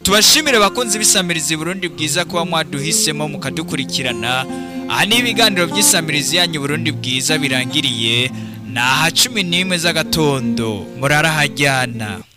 tubashimire bakunzi b'isamirizi Burundi bwiza kuba mwaduhisemo mukadukurikirana. Aha ni ibiganiro by'isamirizi yanyu Burundi bwiza birangiriye. Naha 11 z'agatondo murara hajyana.